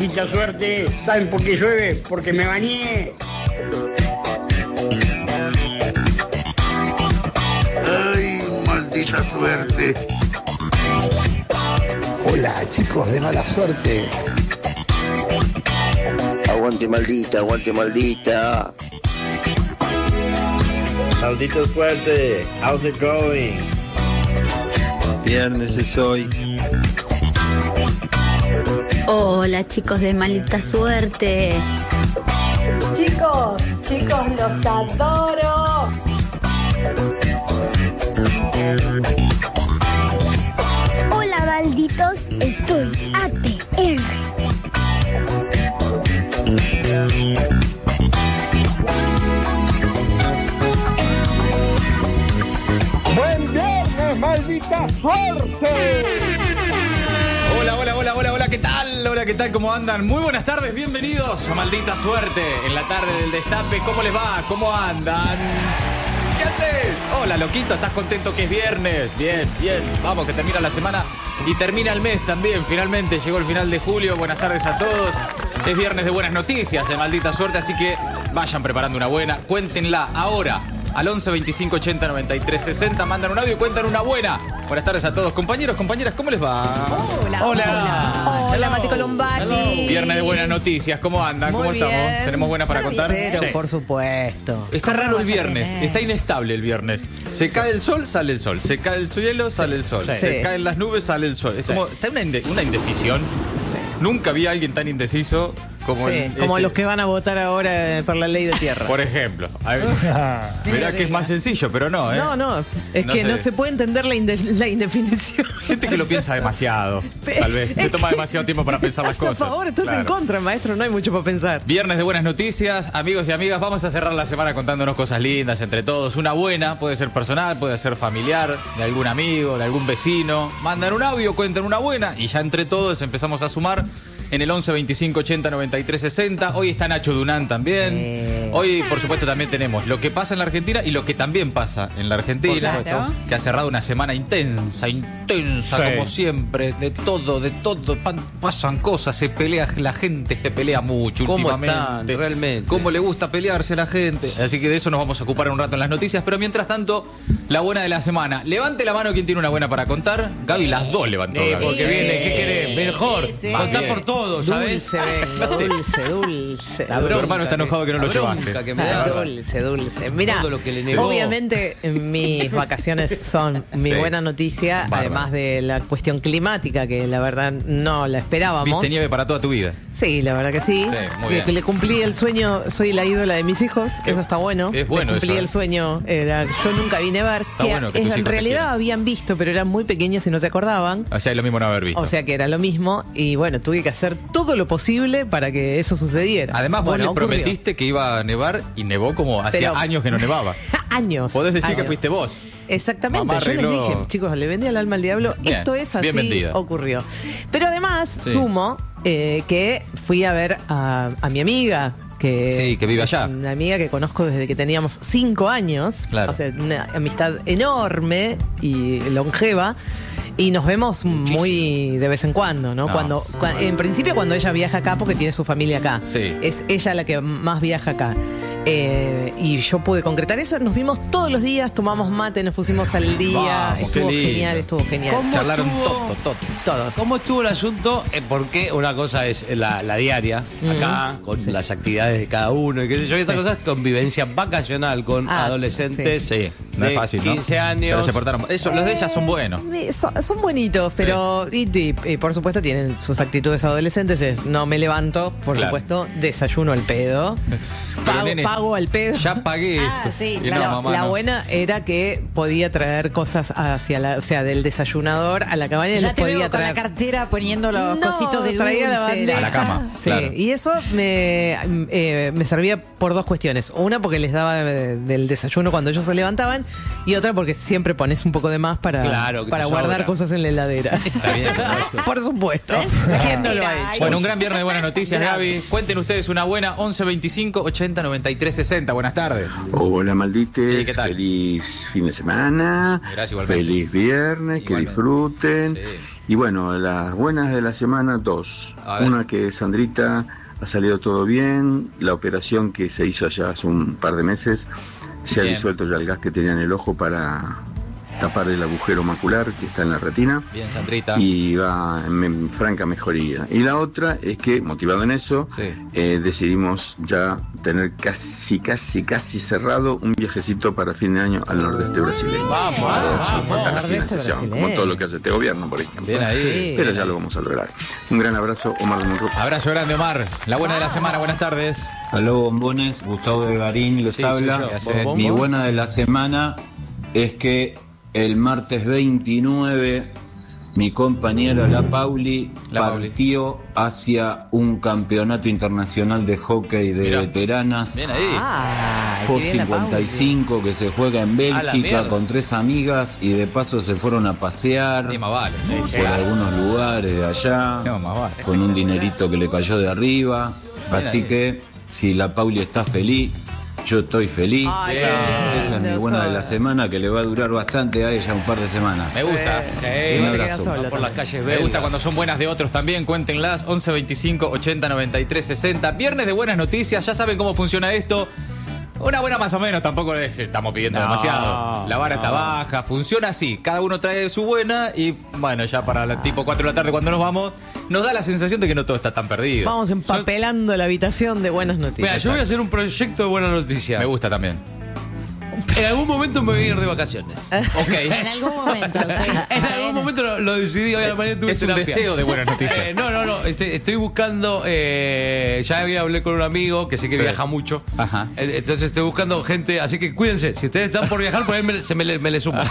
maldita suerte. ¿Saben por qué llueve? Porque me bañé. Ay, maldita suerte. Hola, chicos de mala suerte. Aguante maldita, aguante maldita. Maldita suerte. How's it going? Viernes es hoy. Hola, chicos de maldita suerte. Chicos, los adoro. Hola, malditos, estoy ATR. ¡Buen viernes, maldita suerte! Hola, ¿qué tal? Hola, ¿qué tal? ¿Cómo andan? Muy buenas tardes, bienvenidos a Maldita Suerte en la tarde del Destape. ¿Cómo les va? ¿Cómo andan? ¿Qué haces? Hola, loquito, ¿estás contento que es viernes? Bien, vamos, que termina la semana y termina el mes también. Finalmente llegó el final de julio. Buenas tardes a todos. Es viernes de buenas noticias de Maldita Suerte, así que vayan preparando una buena. Cuéntenla ahora. Al 11 25 80 93 60 mandan un audio y cuentan una buena. Buenas tardes a todos. Compañeros, compañeras, ¿cómo les va? Hola, Mati Colombati. Viernes de buenas noticias, ¿cómo andan? Muy ¿Cómo bien. estamos? ¿Tenemos buenas para contar? Pero Sí. por supuesto. Está raro el viernes, está inestable el viernes. Se cae el sol, sale el sol. Se cae el cielo, sale el sol. Sí. Se caen las nubes, sale el sol. Es como, está una indecisión. Nunca vi a alguien tan indeciso como, Como los que van a votar ahora por la ley de tierra. Por ejemplo. Mirá que es más sencillo, pero no, ¿eh? No, es No que sé. no se puede entender la indefinición. Gente que lo piensa demasiado, tal vez. Se toma demasiado tiempo para pensar las ¿Estás cosas. a favor? ¿Estás en Claro. contra, maestro? No hay mucho para pensar. Viernes de buenas noticias, amigos y amigas, vamos a cerrar la semana contándonos cosas lindas entre todos. Una buena, puede ser personal, puede ser familiar, de algún amigo, de algún vecino. Mandan un audio, cuentan una buena y ya entre todos empezamos a sumar en el 11 25 80 93 60. Hoy está Nacho Dunán también. Hoy, por supuesto, también tenemos lo que pasa en la Argentina y lo que también pasa en la Argentina. Claro. Que ha cerrado una semana intensa, Sí. como siempre. De todo. Pasan cosas, se pelea, la gente se pelea mucho ¿Cómo últimamente. están, realmente? Cómo le gusta pelearse a la gente. Así que de eso nos vamos a ocupar un rato en las noticias. Pero mientras tanto, la buena de la semana. Levante la mano quien tiene una buena para contar. Gaby, las dos levantó. Gaby. Porque viene, ¿qué querés? Mejor. Sí. Contá Bien. por todo, ¿sabes? Dulce, vengo, dulce. La Tu bronca hermano está enojado que no lo la bronca llevaste. que me da. Dulce. Mira, Todo lo que le negó. obviamente mis vacaciones son mi Sí. buena noticia, Bárbaro. además de la cuestión climática, que la verdad no la esperábamos. Viste nieve para toda tu vida. Sí, la verdad que sí. Sí, muy bien. Le cumplí el sueño, soy la ídola de mis hijos, eso está bueno. es bueno Le cumplí eso, el sueño, yo nunca vi nevar, Está que bueno que tus en hijos te realidad quieran. habían visto, pero eran muy pequeños y no se acordaban. O sea, es lo mismo no haber visto. O sea que era lo mismo y bueno, tuve que hacer todo lo posible para que eso sucediera. Además, vos Bueno, le ocurrió. prometiste que iba a nevar y nevó como hacía Pero- años que no nevaba. Años. Podés decir que años. fuiste vos. Exactamente, Mamá yo les arregló- dije, chicos, le vendí el alma al diablo, Bien, esto es así, bien vendida. ocurrió. Pero además, Sí. sumo que fui a ver a mi amiga, Sí, que vive es allá. una amiga que conozco desde que teníamos 5 años, Claro. o sea, una amistad enorme y longeva. Y nos vemos muy de vez en cuando, ¿no? No. En principio cuando ella viaja acá porque tiene su familia acá. Sí. Es ella la que más viaja acá. Y yo pude concretar eso. Nos vimos todos los días, tomamos mate, nos pusimos al día. Vamos, qué estuvo lindo. genial, estuvo genial. ¿Cómo Charlaron estuvo? Todo. ¿Cómo estuvo el asunto? Porque una cosa es la diaria, acá, con las actividades de cada uno y qué sé yo, y esta cosa es convivencia vacacional con adolescentes Sí, no de es fácil, ¿no? 15 años. Pero se portaron. Eso, los de ellas son buenos. Son buenitos, pero y por supuesto tienen sus actitudes adolescentes. No me levanto, por Claro. supuesto, desayuno al pedo. Pero, nene, Pago al pedo. Ya pagué esto. sí, Y claro. no, mamá, la no. buena era que podía traer cosas o sea, del desayunador a la cabaña. Ya les te podía veo con la traer. cartera poniendo los cositos de traía la dulce. bandeja. A la cama, Sí, claro. y eso me servía por dos cuestiones. Una, porque les daba del desayuno cuando ellos se levantaban. Y otra, porque siempre pones un poco de más Claro, que para te guardar sobra. cosas en la heladera. Está bien, perfecto. Por supuesto. ¿Ves? ¿Quién no lo Mira, ha hecho? Bueno, un gran viernes de buenas noticias, Gaby. Cuenten ustedes una buena. 11 25 80 93 60. Buenas tardes. Hola, maldites. Sí, ¿qué tal? Feliz fin de semana. Gracias, igualmente. Feliz viernes, que Igualmente. disfruten. Sí. Y bueno, las buenas de la semana, 2. Una que Sandrita ha salido todo bien, la operación que se hizo allá hace un par de meses, se ha disuelto ya el gas que tenía en el ojo para tapar el agujero macular que está en la retina. Bien, Sandrita. Y va en franca mejoría. Y la otra es que, motivado en eso, decidimos ya tener casi cerrado un viajecito para fin de año al nordeste brasileño. Vamos. Falta la financiación, como todo lo que hace este gobierno, por ejemplo. Bien ahí. Pero ya lo vamos a lograr. Un gran abrazo, Omar de Monroe. Abrazo grande, Omar. La buena de la semana, buenas tardes. Aló, bombones, Gustavo de Garín les habla. Mi buena de la semana es que el martes 29 mi compañera La Pauli partió hacia un campeonato internacional de hockey de veteranas. Bien ahí. Post 55 que se juega en Bélgica con 3 amigas y de paso se fueron a pasear por algunos lugares de allá con un dinerito que le cayó de arriba. Así que si La Pauli está feliz, yo estoy feliz. Esa es mi buena de la semana, que le va a durar bastante a ella un par de semanas. Me gusta. Un abrazo. Por las calles Me gusta cuando son buenas de otros también. Cuéntenlas. 11 25 80 93 60. Viernes de buenas noticias. Ya saben cómo funciona esto. Una buena más o menos, tampoco estamos pidiendo demasiado. La vara está baja, funciona así. Cada uno trae su buena y bueno, ya para el tipo 4 de la tarde cuando nos vamos, nos da la sensación de que no todo está tan perdido. Vamos empapelando la habitación de buenas noticias. Mira, yo voy a hacer un proyecto de buena noticia. Me gusta también. En algún momento me voy a ir de vacaciones. Ok. En algún momento, sí. En algún momento lo decidí. Hoy a la mañana tuve Es un terapia. deseo de buenas noticias. No. Estoy buscando. Ya hablé con un amigo que sé que viaja mucho. Ajá. Entonces estoy buscando gente. Así que cuídense. Si ustedes están por viajar, por ahí me le sumo.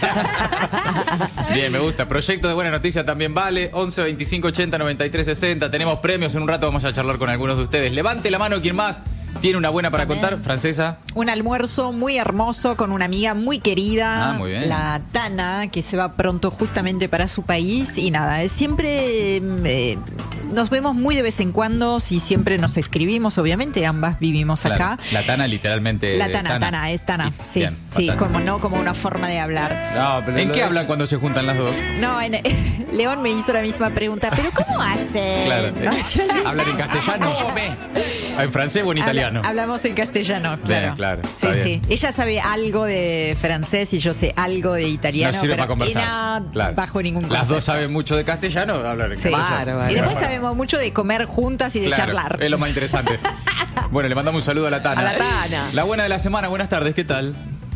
Bien, me gusta. Proyecto de buena noticia también vale. 11 25 80 93 60. Tenemos premios. En un rato vamos a charlar con algunos de ustedes. Levante la mano quien más tiene una buena para contar. Francesa. Un almuerzo muy hermoso con una amiga muy querida, muy bien. la Tana, que se va pronto justamente para su país. Y nada, siempre nos vemos muy de vez en cuando, si siempre nos escribimos, obviamente, ambas vivimos acá. La Tana literalmente. La Tana, es Tana, sí, bien, sí, Tana. como una forma de hablar. No, pero ¿En qué hablan cuando se juntan las dos? No, León me hizo la misma pregunta, pero ¿cómo hace? Claro. ¿Hablan en castellano? ¿En francés o en italiano? Hablamos en castellano, claro. Bien, claro. Sí, sí. Ella sabe algo de francés y yo sé algo de italiano. No sirve pero para conversar. Claro. Bajo ningún concepto. Las dos saben mucho de castellano, hablar en castellano. Y después sabemos mucho de comer juntas y de charlar. Es lo más interesante. Bueno, le mandamos un saludo a la Tana. A la Tana. La buena de la semana, buenas tardes, ¿qué tal?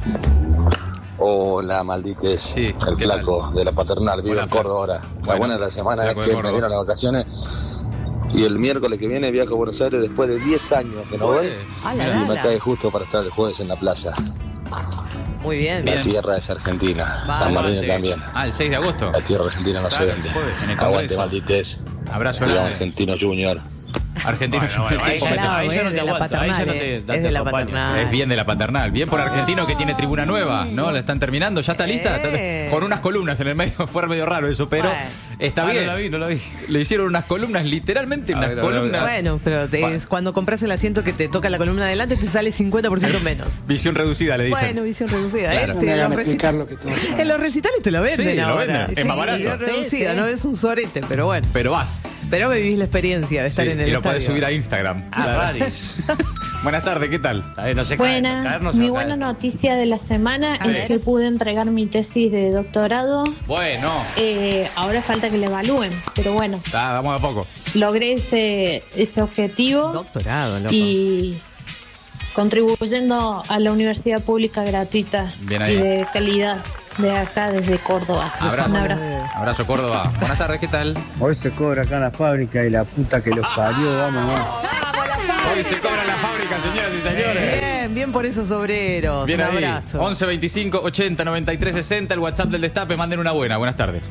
Hola, maldites. Sí, el flaco de la paternal, vivo en Córdoba ahora. La buena de la semana es que me dieron las vacaciones y el miércoles que viene viajo a Buenos Aires después de 10 años que no voy. Y me cae justo para estar el jueves en la plaza. Muy bien. La tierra es Argentina. La Marina también. El 6 de agosto. La tierra argentina no se vende. Aguante, maldites. Abrazo grande. Argentino Junior. Argentino ahí ya no te aguanto. Ahí ya no te es de la paternal. Es bien de la paternal. Bien por Argentino que tiene tribuna nueva, ¿no? La están terminando, ya está lista. Con unas columnas en el medio. Fue medio raro eso, pero está bien. No la vi. Le hicieron unas columnas, literalmente unas columnas. Bueno, pero cuando compras el asiento que te toca la columna adelante te sale 50% menos. Visión reducida, le dicen. Bueno, visión reducida. Claro. En los recitales te lo venden ahora. Lo venden. Es más barato. Visión reducida, no es un sorete, pero bueno. Pero vas. Pero me vivís la experiencia de estar en el y lo estadio. podés subir a Instagram. Buenas tardes, ¿qué tal? Buenas, mi buena noticia de la semana es que pude entregar mi tesis de doctorado. Bueno. Ahora falta que la evalúen, pero bueno. Vamos a poco. Logré ese objetivo. Doctorado, loco. Y contribuyendo a la universidad pública gratuita y de calidad de acá desde Córdoba. Un abrazo. Abrazo, Córdoba. Buenas tardes, ¿qué tal? Hoy se cobra acá en la fábrica y la puta que los parió, vamos. Hoy se cobra en la fábrica, señoras y señores. Bien por esos obreros. Bien un ahí. abrazo. 11 25 80 93 60, el WhatsApp del Destape, manden una buena. Buenas tardes.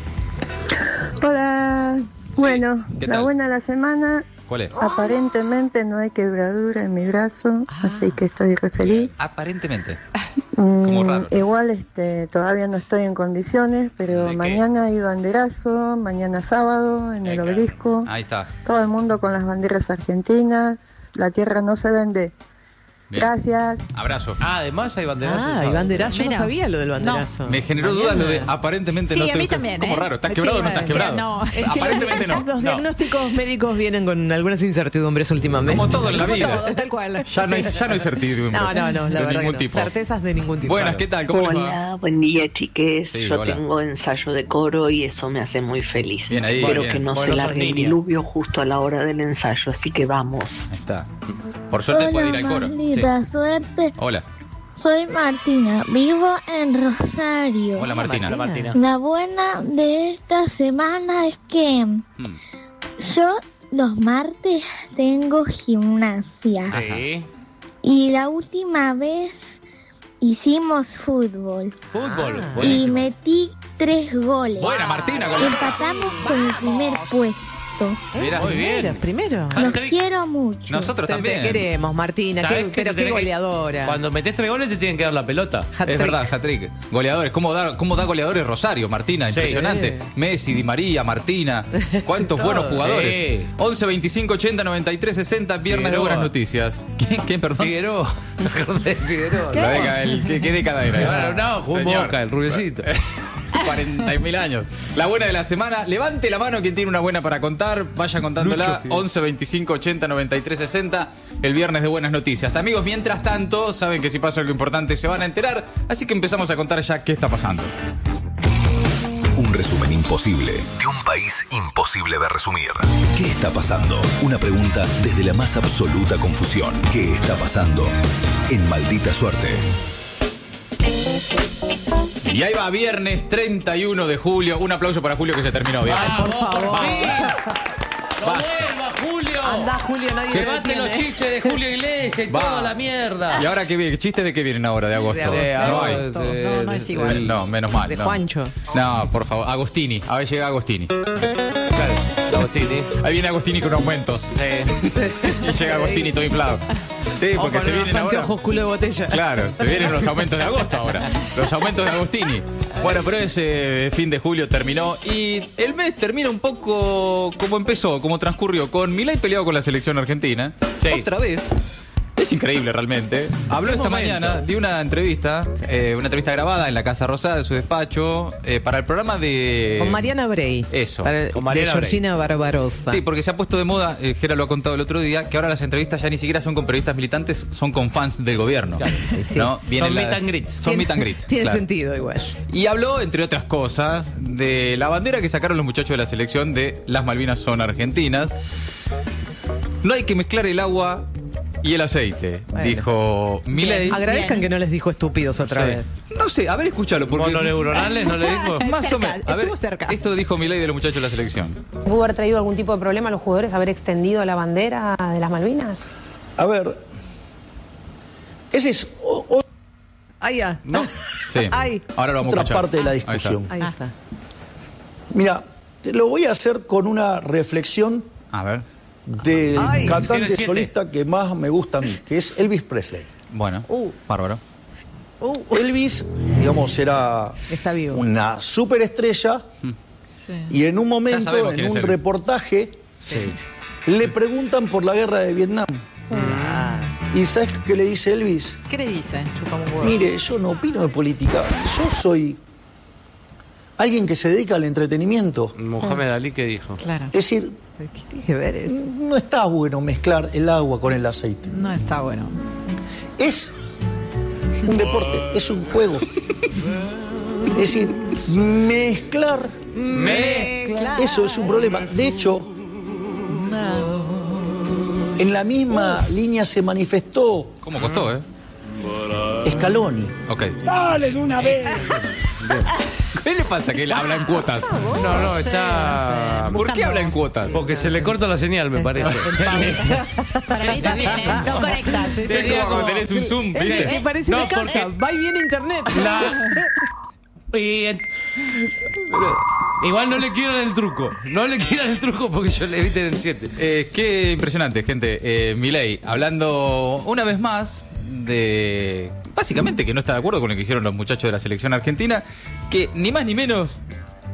Hola. Bueno, ¿qué la tal? buena de la semana. ¿Cuál es? Aparentemente no hay quebradura en mi brazo, así que estoy re feliz. Aparentemente. Como raro. Igual todavía no estoy en condiciones, pero mañana hay banderazo, mañana sábado en el Obelisco. Ahí está. Todo el mundo con las banderas argentinas. La tierra no se vende. Bien. Gracias. Abrazo. Además hay banderazo. Hay banderazo. Yo no sabía lo del banderazo. Me generó dudas lo de aparentemente sí, no. A mí también, como raro, ¿estás quebrado o no estás quebrado? No. Aparentemente no. Los diagnósticos médicos vienen con algunas incertidumbres últimamente. Como todo en la vida. Todo, tal cual. Ya no hay certidumbres. No, la de verdad ningún que tipo. Certezas de ningún tipo. Buenas, ¿qué tal? ¿Cómo les va? Hola, buen día, chiques. Sí, Yo hola. tengo ensayo de coro y eso me hace muy feliz. Bien ahí, Espero bien. que no Bueno, se sos largue el niña. diluvio justo a la hora del ensayo, así que vamos. Ahí está. Por suerte puede ir al coro. Maldita suerte. Hola. Soy Martina, vivo en Rosario. Hola, Martina. Hola, Martina. La buena de esta semana es que yo los martes tengo gimnasia. Sí. Y la última vez hicimos fútbol. Fútbol. Y Buenísimo. metí 3 goles. Buena, Martina. Empatamos con el primer puesto. Mira, Muy bien. Primero. Los quiero mucho. Nosotros Te también. queremos, Martina. ¿Sabés Pero te qué tenés que- goleadora. Cuando metés 3 goles te tienen que dar la pelota. Es Hat-trick. verdad, hat-trick. Goleadores. ¿Cómo da goleadores Rosario, Martina? Sí. Impresionante. Messi, Di María, Martina. ¿Cuántos buenos jugadores? Sí. 11, 25, 80, 93, 60. Viernes de Figueroa. buenas noticias. ¿Quién, perdón? Figueroa. Me acordé de Figueroa. La década, ¿qué década era? Claro, no, jugó Señor. Boca, el rubiecito. 40.000 años. La buena de la semana. Levante la mano quien tiene una buena para contar. Vaya contándola. Lucho, 11, 25, 80, 93, 60. El viernes de buenas noticias. Amigos, mientras tanto, saben que si pasa algo importante se van a enterar. Así que empezamos a contar ya qué está pasando. Un resumen imposible de un país imposible de resumir. ¿Qué está pasando? Una pregunta desde la más absoluta confusión. ¿Qué está pasando? En Maldita Suerte. Y ahí va, viernes 31 de julio. Un aplauso para Julio que se terminó bien. Por favor. ¡No vuelva, Julio! Anda, Julio, nadie te Levate los detiene. chistes de Julio Iglesias y Va. toda la mierda. ¿Y ahora qué viene? ¿Chistes de qué vienen ahora? De agosto. De no hay. agosto. No es igual. No, menos mal. De no. Juancho. No, por favor. Agostini. A ver, llega Agostini. Agostini. Ahí viene Agostini con aumentos. Y llega Agostini todo inflado. Sí, O porque con se unos vienen ahora. anteojos culo de botella. Claro, se vienen los aumentos de agosto ahora. Los aumentos de Agostini. Bueno, pero ese fin de julio terminó y el mes termina un poco como empezó, como transcurrió, con Milei peleado con la selección argentina. Sí. Otra vez. Es increíble realmente. Habló esta mañana de una entrevista grabada en la Casa Rosada de su despacho para el programa de... Con Mariana Brey. Eso. Con Mariana de Brey. Georgina Barbarossa. Sí, porque se ha puesto de moda, Gera lo ha contado el otro día, que ahora las entrevistas ya ni siquiera son con periodistas militantes, son con fans del gobierno. Claro, sí. ¿No? Son meet and greet. Son meet and greet. Tiene claro. sentido igual. Y habló, entre otras cosas, de la bandera que sacaron los muchachos de la selección de las Malvinas son argentinas. No hay que mezclar el agua y el aceite, Bueno. dijo Milei. Agradezcan que no les dijo estúpidos otra Sí. vez. No sé, a ver, escúchalo. Porque ¿Mononeuronales no le dijo? más o menos. A ver, estuvo cerca. esto dijo Milei de los muchachos de la selección. ¿Pudo haber traído algún tipo de problema a los jugadores haber extendido la bandera de las Malvinas? A ver, ese es Ahí ya. ¿No? Sí. Ay. Ahora lo vamos a otra escuchar. parte de la Ahí está. discusión. Ahí está. Mira, te lo voy a hacer con una reflexión A ver. del Ay, tiene cantante 7. solista que más me gusta a mí, que es Elvis Presley. Bueno, bárbaro. Elvis, digamos, era Está vivo. una superestrella y en un Ya momento, sabemos quién en es un Elvis. reportaje, le preguntan por la guerra de Vietnam. ¿Y sabes qué le dice Elvis? ¿Qué le dice? Mire, yo no opino de política, yo soy alguien que se dedica al entretenimiento. Mohamed Ali, ¿qué dijo? Claro. Es decir, ¿Qué tiene que ver eso? no está bueno mezclar el agua con el aceite. No está bueno. Es un deporte, es un juego. Es decir, mezclar, eso es un problema. De hecho, en la misma línea se manifestó ¿Cómo costó, Scaloni. Ok. ¡Dale de una vez! ¿Qué le pasa que él habla en cuotas? No, está... ¿Por qué habla en cuotas? Porque se le corta la señal, me parece. Para mí también, ¿eh? No conectas. Es como cuando tenés un zoom, ¿viste? ¿Qué parece No, una casa? porque- Va y viene internet. Igual no le quieran el truco. No le quieran el truco porque yo le evité en el 7. Qué impresionante, gente. Milei, hablando una vez más de... Básicamente que no está de acuerdo con lo que hicieron los muchachos de la selección argentina, que ni más ni menos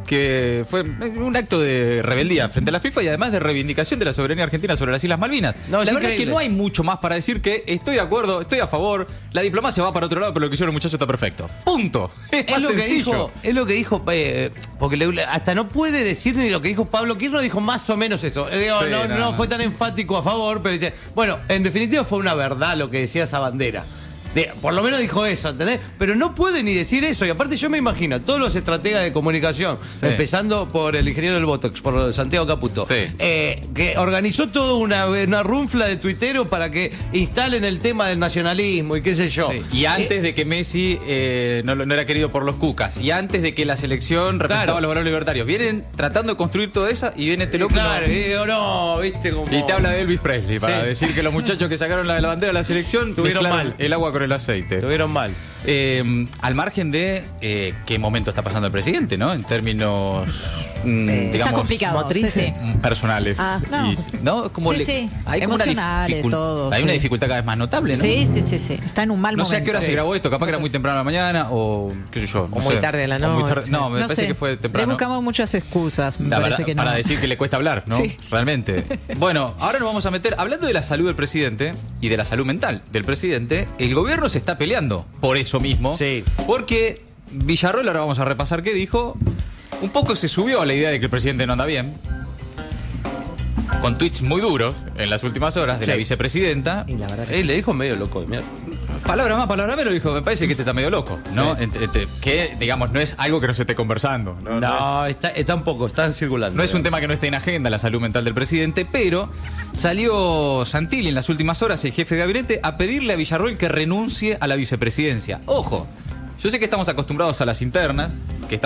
que fue un acto de rebeldía frente a la FIFA y además de reivindicación de la soberanía argentina sobre las Islas Malvinas. La verdad es que no hay mucho más para decir que estoy de acuerdo, estoy a favor, la diplomacia va para otro lado, pero lo que hicieron los muchachos está perfecto. Punto. Es más sencillo. Es lo que dijo, porque hasta no puede decir ni lo que dijo Pablo Kirchner, dijo más o menos eso. No fue tan enfático a favor, pero dice, bueno, en definitiva fue una verdad lo que decía esa bandera. Por lo menos dijo eso, ¿entendés? Pero no puede ni decir eso. Y aparte yo me imagino a todos los estrategas de comunicación, empezando por el ingeniero del Botox, por Santiago Caputo, que organizó toda una runfla de tuiteros para que instalen el tema del nacionalismo y qué sé yo. Y antes de que Messi no era querido por los cucas, y antes de que la selección representaba a los valores libertarios, vienen tratando de construir toda esa y viene este loco. ¿viste? Como... Y te habla de Elvis Presley para decir que los muchachos que sacaron la bandera de la selección tuvieron mal el agua con el aceite. Estuvieron mal. Al margen de qué momento está pasando el presidente, ¿no? En términos, digamos, está complicado, personales. Hay una dificultad cada vez más notable, ¿no? Sí. Está en un mal momento. No sé a qué hora se grabó esto, capaz que era muy temprano en la mañana o qué sé yo. O muy tarde de la noche. No, me parece que fue temprano. Le buscamos muchas excusas, para decir que le cuesta hablar, ¿no? Sí. Realmente. Bueno, ahora nos vamos a meter, hablando de la salud del presidente y de la salud mental del presidente, el gobierno se está peleando por eso mismo. Sí. Porque Villarroel, ahora vamos a repasar qué dijo, un poco se subió a la idea de que el presidente no anda bien, con tweets muy duros en las últimas horas de la vicepresidenta. Y la verdad que le dijo medio loco de mierda. Palabra más, palabra menos, dijo, me parece que este está medio loco, ¿no? Que, digamos, no es algo que no se esté conversando. No, está un poco, está circulando. No es un tema que no esté en agenda, la salud mental del presidente, pero salió Santilli en las últimas horas, el jefe de gabinete, a pedirle a Villarroel que renuncie a la vicepresidencia. Ojo, yo sé que estamos acostumbrados a las internas,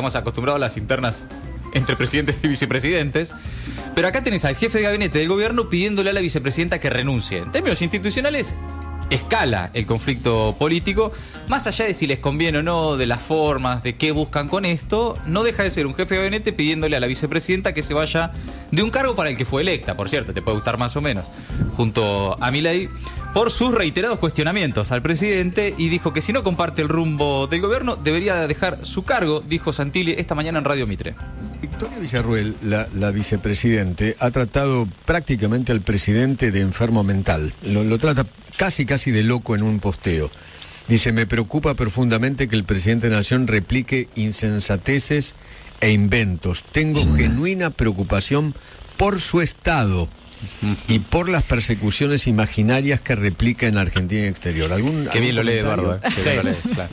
entre presidentes y vicepresidentes, pero acá tenés al jefe de gabinete del gobierno pidiéndole a la vicepresidenta que renuncie. En términos institucionales, escala el conflicto político, más allá de si les conviene o no, de las formas, de qué buscan con esto, no deja de ser un jefe de gabinete pidiéndole a la vicepresidenta que se vaya de un cargo para el que fue electa, por cierto, te puede gustar más o menos, junto a Milei, por sus reiterados cuestionamientos al presidente, y dijo que si no comparte el rumbo del gobierno, debería dejar su cargo, dijo Santilli esta mañana en Radio Mitre. Victoria Villarroel, la vicepresidente, ha tratado prácticamente al presidente de enfermo mental. Lo trata casi de loco en un posteo. Dice, me preocupa profundamente que el presidente de la Nación replique insensateces e inventos. Tengo genuina preocupación por su estado y por las persecuciones imaginarias que replica en Argentina y exterior. Qué bien lo lee Eduardo. Qué bien lo lee, claro.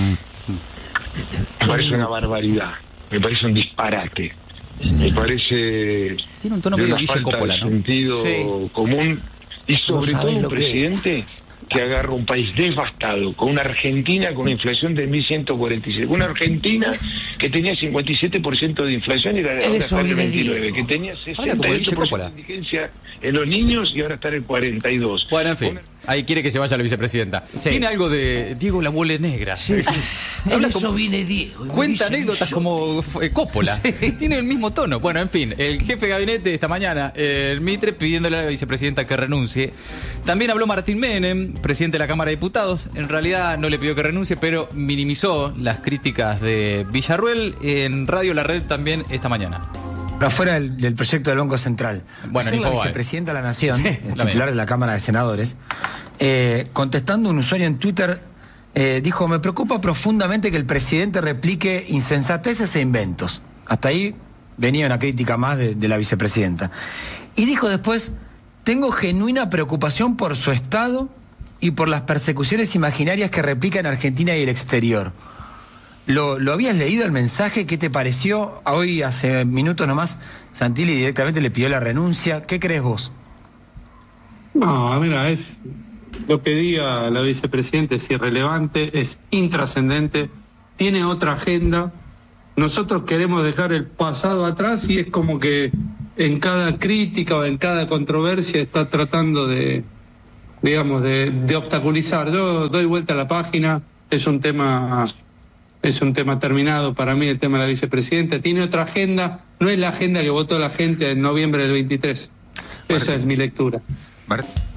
Me parece una barbaridad, me parece un disparate, me parece tiene un tono medio Guille Coppola, ¿no? Sentido común y sobre todo un presidente que agarra un país devastado, con una Argentina con una inflación de 1.147, una Argentina que tenía 57% de inflación y era de 29%, que tenía 68% de indigencia en los niños y ahora está en el 42%. Bueno, en fin, ahí quiere que se vaya la vicepresidenta. Sí. Tiene algo de Diego la Mole Negra. Sí. Habla eso viene Diego. Cuenta anécdotas como Coppola. Sí. Tiene el mismo tono. Bueno, en fin, el jefe de gabinete esta mañana, el Mitre, pidiéndole a la vicepresidenta que renuncie. También habló Martín Menem, presidente de la Cámara de Diputados. En realidad no le pidió que renuncie, pero minimizó las críticas de Villarroel en Radio La Red también esta mañana. Afuera del proyecto del Banco Central. Bueno, la vicepresidenta de la Nación, el titular de la Cámara de Senadores, contestando a un usuario en Twitter, dijo, me preocupa profundamente que el presidente replique insensateces e inventos. Hasta ahí venía una crítica más de la vicepresidenta. Y dijo después, tengo genuina preocupación por su estado y por las persecuciones imaginarias que replica en Argentina y el exterior. ¿Lo habías leído el mensaje? ¿Qué te pareció? Hoy, hace minutos nomás, Santilli directamente le pidió la renuncia. ¿Qué crees vos? No, mira, es lo que diga la vicepresidenta es irrelevante, es intrascendente, tiene otra agenda. Nosotros queremos dejar el pasado atrás y es como que en cada crítica o en cada controversia está tratando de obstaculizar. Yo doy vuelta a la página, es un tema terminado para mí, el tema de la vicepresidenta. Tiene otra agenda, no es la agenda que votó la gente en noviembre del 23. Esa es mi lectura.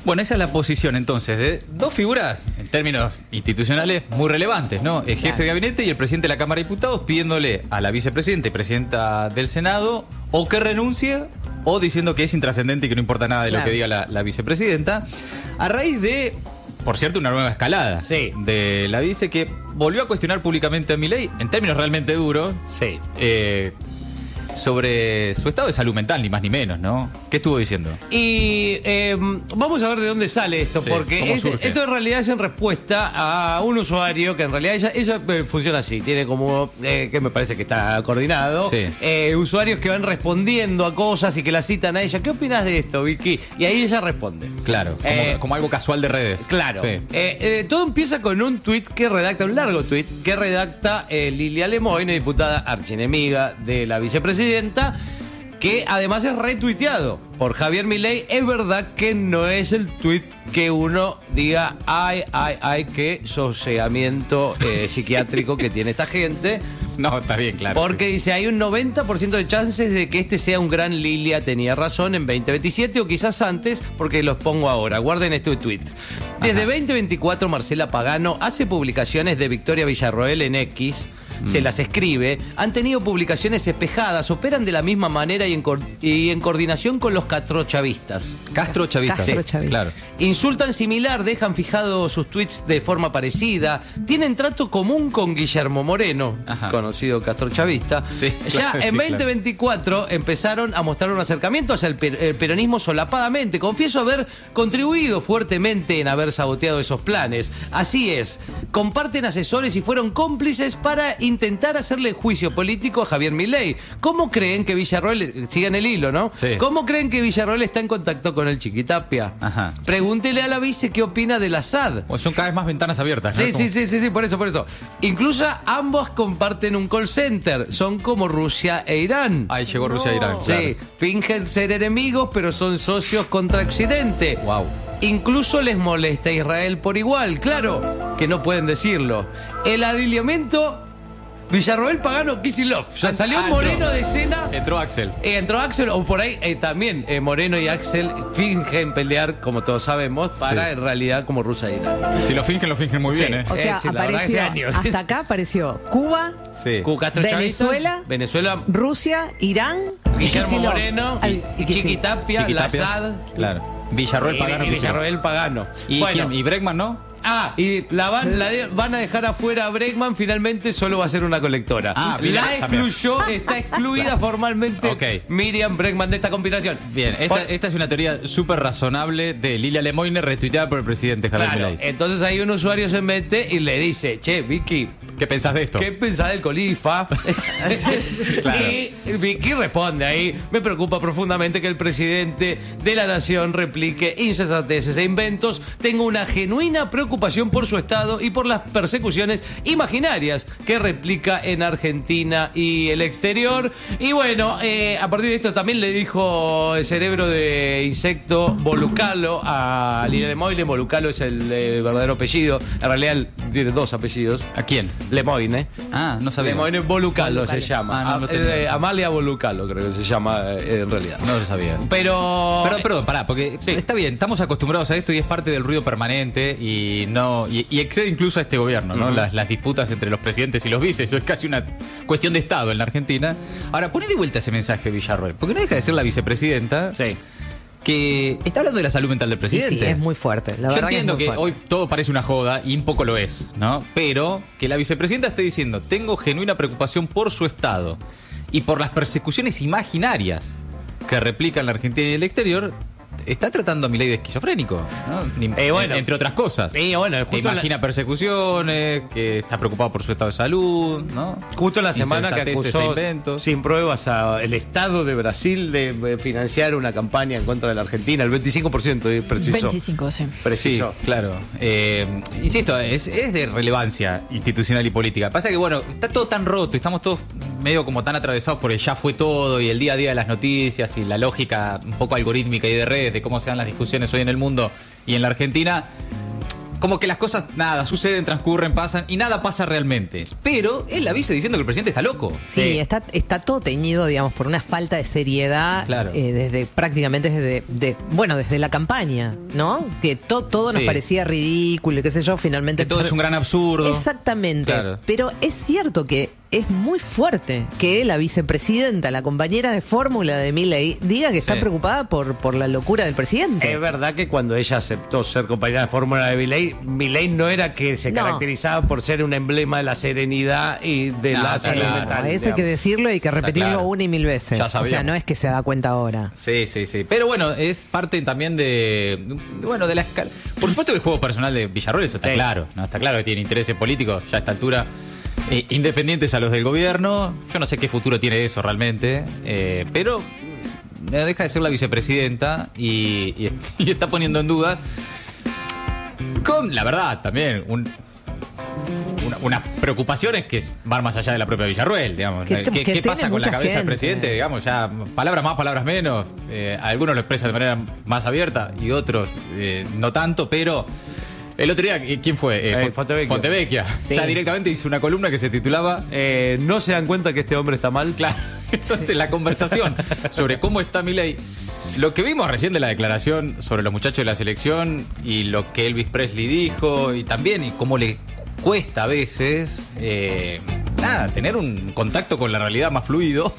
Bueno, esa es la posición entonces de dos figuras en términos institucionales muy relevantes, ¿no? El jefe de gabinete y el presidente de la Cámara de Diputados pidiéndole a la vicepresidenta y presidenta del Senado o que renuncie o diciendo que es intrascendente y que no importa nada de lo que diga la vicepresidenta, a raíz de, por cierto, una nueva escalada de la vice que volvió a cuestionar públicamente a Milei en términos realmente duros. Sobre su estado de salud mental, ni más ni menos, ¿no? ¿Qué estuvo diciendo? Y vamos a ver de dónde sale esto, porque esto en realidad es en respuesta a un usuario que en realidad ella funciona así, tiene como, que me parece que está coordinado, usuarios que van respondiendo a cosas y que la citan a ella. ¿Qué opinas de esto, Vicky? Y ahí ella responde. Claro, como algo casual de redes. Claro. Todo empieza con un un largo tuit que redacta Lilia Lemoyne, diputada archienemiga de la vicepresidenta, que además es retuiteado por Javier Milei. Es verdad que no es el tuit que uno diga, ay, qué sosegamiento psiquiátrico que tiene esta gente. No, está bien, claro. Porque dice, hay un 90% de chances de que este sea un gran Lilia tenía razón en 2027 o quizás antes, porque los pongo ahora. Guarden este tuit. Desde 2024, Marcela Pagano hace publicaciones de Victoria Villarroel en X. Se las escribe, han tenido publicaciones espejadas, operan de la misma manera y en coordinación con los castrochavistas. Castrochavistas, claro. Insultan similar, dejan fijados sus tweets de forma parecida, tienen trato común con Guillermo Moreno, conocido castrochavista. En 2024 empezaron a mostrar un acercamiento hacia el peronismo solapadamente. Confieso haber contribuido fuertemente en haber saboteado esos planes. Así es, comparten asesores y fueron cómplices para intentar hacerle juicio político a Javier Milei. ¿Cómo creen que Villarroel, sigan el hilo, ¿no? ¿Cómo creen que Villarroel está en contacto con el Chiquitapia? Pregúntele a la vice qué opina del Assad. Pues son cada vez más ventanas abiertas, ¿no? Sí, por eso. Incluso ambos comparten un call center. Son como Rusia e Irán. Ahí llegó Rusia e Irán. Sí, fingen ser enemigos, pero son socios contra Occidente. Incluso les molesta a Israel por igual. Claro que no pueden decirlo. El alineamiento Villarroel, Pagano, Kicillof. Ya salió Moreno de escena. Entró Axel. Entró Axel, o por ahí también Moreno y Axel fingen pelear, como todos sabemos, para en realidad como Rusia e Irán. Si lo fingen muy bien. O sea, apareció, hasta acá apareció Cuba, Venezuela, Rusia, Irán, Guillermo Moreno, Chiquitapia, Assad. Claro. Villarroel, Pagano. Villarroel, Pagano. ¿Y Bregman no? Y van a dejar afuera a Bregman, finalmente solo va a ser una colectora. La excluyó, está excluida formalmente Miriam Bregman de esta conspiración. Bien, esta es una teoría súper razonable de Lilia Lemoyne retuiteada por el presidente Javier Milei. Entonces ahí un usuario se mete y le dice, che, Vicky, ¿qué pensás de esto? ¿Qué pensás del Colifa? Y Vicky responde ahí, me preocupa profundamente que el presidente de la nación replique insensateces e inventos. Tengo una genuina preocupación por su estado y por las persecuciones imaginarias que replica en Argentina y el exterior. Y bueno, a partir de esto también le dijo el cerebro de insecto Volucalo a Lilia Lemoyne. Volucalo es el verdadero apellido. En realidad tiene dos apellidos. ¿A quién? Lemoyne. No sabía. Lemoyne Volucalo se llama. Amalia Volucalo creo que se llama en realidad. No lo sabía. Perdón, pará, porque está bien, estamos acostumbrados a esto y es parte del ruido permanente y excede incluso a este gobierno, ¿no? Las disputas entre los presidentes y los vices. Eso es casi una cuestión de Estado en la Argentina. Ahora, poné de vuelta ese mensaje, Villarroel, porque no deja de ser la vicepresidenta que está hablando de la salud mental del presidente. Sí, es muy fuerte. La verdad Yo entiendo que hoy todo parece una joda y un poco lo es, ¿no? Pero que la vicepresidenta esté diciendo, tengo genuina preocupación por su estado y por las persecuciones imaginarias que replican la Argentina y el exterior. Está tratando a Milei de esquizofrénico, ¿no? Entre otras cosas. Que imagina persecuciones, que está preocupado por su estado de salud, ¿no? Justo la semana que acusó sin pruebas al Estado de Brasil de financiar una campaña en contra de la Argentina, el 25% precisó. 25, sí. Precisó. Sí, claro. Insisto, es de relevancia institucional y política. Pasa que, está todo tan roto, estamos todos medio como tan atravesados por el ya fue todo y el día a día de las noticias y la lógica un poco algorítmica y de redes de cómo se dan las discusiones hoy en el mundo y en la Argentina, como que las cosas, nada, suceden, transcurren, pasan y nada pasa realmente. Pero él la vice diciendo que el presidente está loco. Sí, está todo teñido, digamos, por una falta de seriedad. Claro. Prácticamente desde la campaña, ¿no? Que todo nos parecía ridículo, qué sé yo, finalmente. Que todo es un gran absurdo. Exactamente. Claro. Pero es cierto que es muy fuerte que la vicepresidenta, la compañera de fórmula de Milei, diga que está preocupada por la locura del presidente. Es verdad que cuando ella aceptó ser compañera de fórmula de Milei no era que se caracterizaba por ser un emblema de la serenidad y de la salud mental. Eso hay que decirlo y hay que repetirlo una y mil veces. Ya sabíamos. O sea, no es que se da cuenta ahora. Sí. Pero bueno, es parte también de la escala. Por supuesto que el juego personal de Villarroel, eso está claro. ¿No? Está claro que tiene intereses políticos ya a esta altura. Independientes a los del gobierno. Yo no sé qué futuro tiene eso realmente, pero no deja de ser la vicepresidenta y está poniendo en duda, con la verdad también, unas preocupaciones que van más allá de la propia Villarroel, digamos. ¿Qué pasa con la cabeza del presidente? Digamos, ya palabras más, palabras menos. Algunos lo expresan de manera más abierta y otros no tanto, pero... El otro día, ¿quién fue? Fontevecchia. Sí. Ya directamente hizo una columna que se titulaba ¿No se dan cuenta que este hombre está mal? Claro. Entonces la conversación sobre cómo está Milei, lo que vimos recién de la declaración sobre los muchachos de la selección y lo que Elvis Presley dijo y también y cómo le cuesta a veces tener un contacto con la realidad más fluido.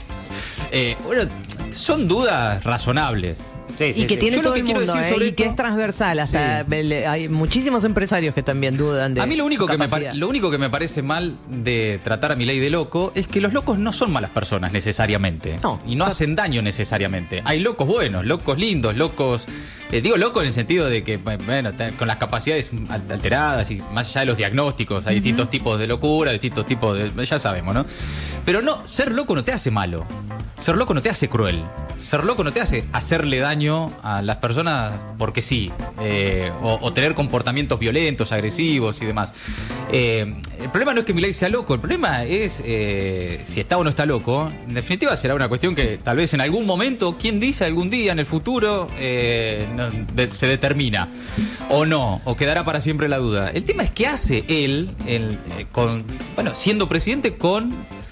Son dudas razonables. Y que tiene todo el mundo, y que es transversal. Hasta hay muchísimos empresarios que también dudan de a mí lo único que me parece mal de tratar a Milei de loco es que los locos no son malas personas necesariamente. Y no hacen daño necesariamente. Hay locos buenos, locos lindos, locos... digo loco en el sentido de que, con las capacidades alteradas y más allá de los diagnósticos, hay distintos tipos de locura, distintos tipos de... Ya sabemos, ¿no? Pero ser loco no te hace malo. Ser loco no te hace cruel. Ser loco no te hace hacerle daño a las personas porque sí. O tener comportamientos violentos, agresivos y demás. El problema no es que Milei sea loco. El problema es si está o no está loco. En definitiva será una cuestión que tal vez en algún momento, quién dice algún día en el futuro, se determina. O no. O quedará para siempre la duda. El tema es qué hace él siendo presidente con...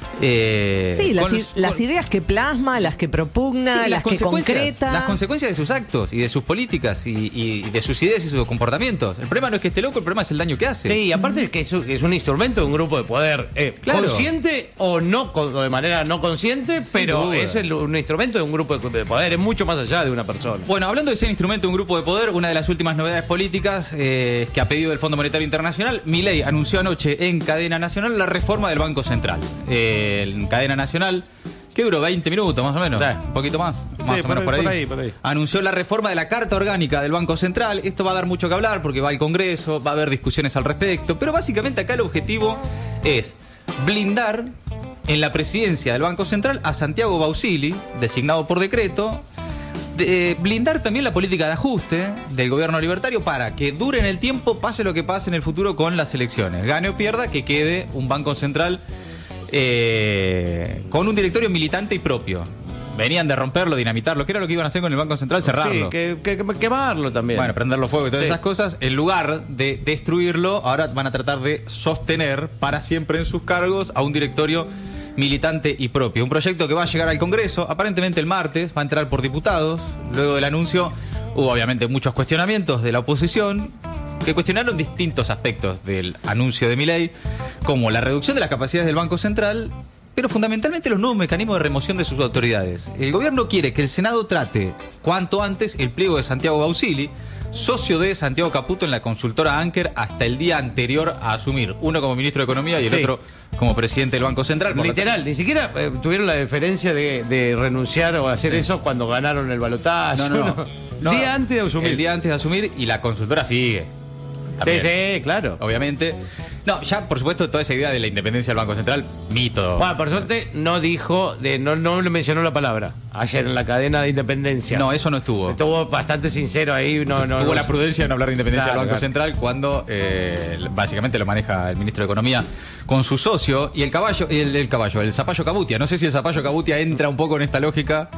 las ideas que plasma, las que propugna, las que concreta. Las consecuencias de sus actos y de sus políticas y de sus ideas y sus comportamientos. El problema no es que esté loco, el problema es el daño que hace. Sí, y aparte es que es un instrumento de un grupo de poder consciente o no, de manera no consciente, pero es un instrumento de un grupo de poder, es mucho más allá de una persona. Bueno, hablando de ser instrumento de un grupo de poder, una de las últimas novedades políticas que ha pedido el Fondo Monetario Internacional, Milei anunció anoche en cadena nacional la reforma del Banco Central. En cadena nacional, que duró 20 minutos más o menos, un poquito más o menos por ahí. Anunció la reforma de la Carta Orgánica del Banco Central. Esto va a dar mucho que hablar porque va al Congreso, va a haber discusiones al respecto, pero básicamente acá el objetivo es blindar en la presidencia del Banco Central a Santiago Bausili, designado por decreto, blindar también la política de ajuste del gobierno libertario para que dure en el tiempo, pase lo que pase en el futuro con las elecciones, gane o pierda, que quede un Banco Central con un directorio militante y propio. Venían de romperlo, dinamitarlo. ¿Qué era lo que iban a hacer con el Banco Central? Cerrarlo. Sí, quemarlo también. Bueno, prenderlo fuego y todas esas cosas. En lugar de destruirlo, ahora van a tratar de sostener para siempre en sus cargos a un directorio militante y propio. Un proyecto que va a llegar al Congreso, aparentemente el martes, va a entrar por diputados. Luego del anuncio hubo obviamente muchos cuestionamientos de la oposición, que cuestionaron distintos aspectos del anuncio de Milei, como la reducción de las capacidades del Banco Central, pero fundamentalmente los nuevos mecanismos de remoción de sus autoridades. El gobierno quiere que el Senado trate cuanto antes el pliego de Santiago Bausili, socio de Santiago Caputo en la consultora Anker, hasta el día anterior a asumir. Uno como ministro de Economía y el otro como presidente del Banco Central. Literal, ni siquiera tuvieron la deferencia de renunciar o hacer eso cuando ganaron el balotaje. No, día antes de asumir. El día antes de asumir y la consultora sigue. También, sí, claro. Obviamente. No, ya por supuesto toda esa idea de la independencia del Banco Central, mito. Bueno, por suerte no dijo, no le mencionó la palabra ayer en la cadena de independencia. No, eso no estuvo. Estuvo bastante sincero ahí. Tuvo la prudencia de no hablar de independencia del Banco Central cuando básicamente lo maneja el ministro de Economía con su socio y el Zapallo Cabutia. No sé si el Zapallo Cabutia entra un poco en esta lógica.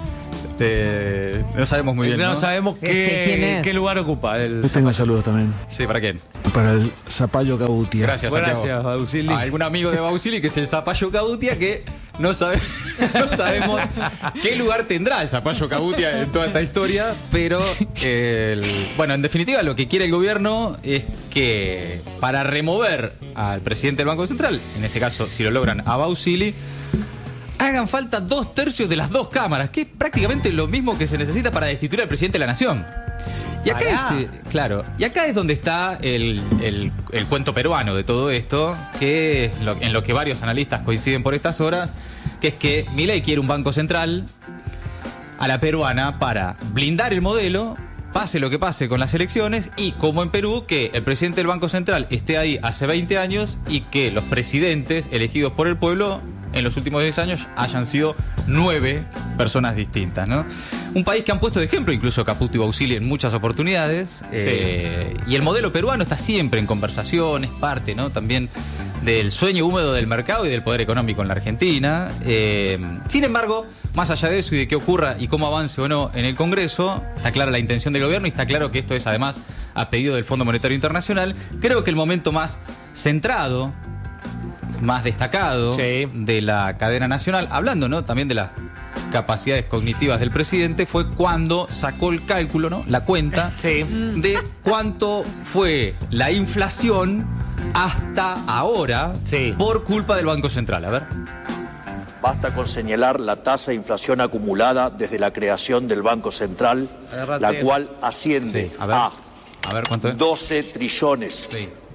No sabemos muy bien. No sabemos qué lugar ocupa. Yo tengo saludos también. Sí, ¿para quién? Para el Zapallo Cabutia. Gracias, Santiago. Gracias, Bausili. Algún amigo de Bausili que es el Zapallo Cabutia, que no sabemos qué lugar tendrá el Zapallo Cabutia en toda esta historia, pero bueno, en definitiva lo que quiere el gobierno es que para remover al presidente del Banco Central, en este caso si lo logran a Bausili, hagan falta 2/3 de las dos cámaras, que es prácticamente lo mismo que se necesita para destituir al presidente de la nación. Y acá es donde está el cuento peruano de todo esto, que en lo que varios analistas coinciden por estas horas, que es que Milei quiere un banco central a la peruana para blindar el modelo, pase lo que pase con las elecciones, y como en Perú, que el presidente del Banco Central esté ahí hace 20 años y que los presidentes elegidos por el pueblo en los últimos 10 años hayan sido 9 personas distintas, ¿no? Un país que han puesto de ejemplo incluso Caputo y Bausili en muchas oportunidades, y el modelo peruano está siempre en conversación, es parte, ¿no?, también del sueño húmedo del mercado y del poder económico en la Argentina. Sin embargo, más allá de eso y de qué ocurra y cómo avance o no en el Congreso, está clara la intención del gobierno y está claro que esto es además a pedido del Fondo Monetario Internacional. Creo que el momento más centrado, más destacado de la cadena nacional, hablando, ¿no?, también de las capacidades cognitivas del presidente, fue cuando sacó el cálculo, ¿no?, la cuenta de cuánto fue la inflación hasta ahora por culpa del Banco Central. A ver. Basta con señalar la tasa de inflación acumulada desde la creación del Banco Central, la cual asciende a ver, ¿cuánto es? 12 trillones